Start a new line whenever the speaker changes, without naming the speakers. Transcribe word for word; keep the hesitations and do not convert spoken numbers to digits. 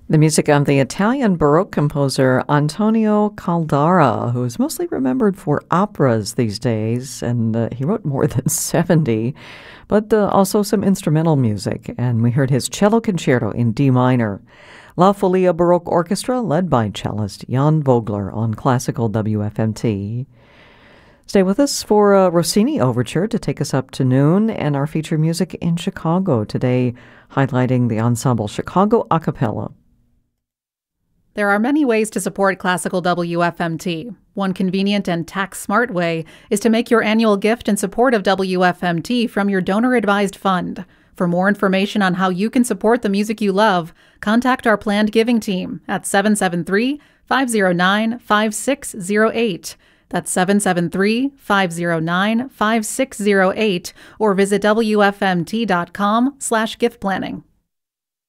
The music of the Italian Baroque composer Antonio Caldara, who is mostly remembered for operas these days, and uh, he wrote more than seventy, but uh, also some instrumental music, and we heard his cello concerto in D minor. La Folia Baroque Orchestra, led by cellist Jan Vogler on Classical W F M T. Stay with us for a Rossini Overture to take us up to noon, and our feature music in Chicago today, highlighting the ensemble Chicago A Cappella.
There are many ways to support Classical W F M T. One convenient and tax-smart way is to make your annual gift in support of W F M T from your donor-advised fund. For more information on how you can support the music you love, contact our planned giving team at seven seven three, five zero nine, five six zero eight. That's seven seven three, five zero nine, five six zero eight, or visit W F M T dot com slash gift planning.